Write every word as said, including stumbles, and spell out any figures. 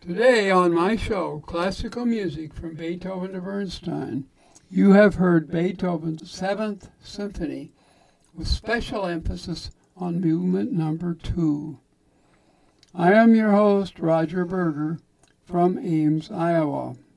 Today on my show, Classical Music from Beethoven to Bernstein, you have heard Beethoven's Seventh Symphony with special emphasis on movement number two. I am your host, Roger Berger, from Ames, Iowa.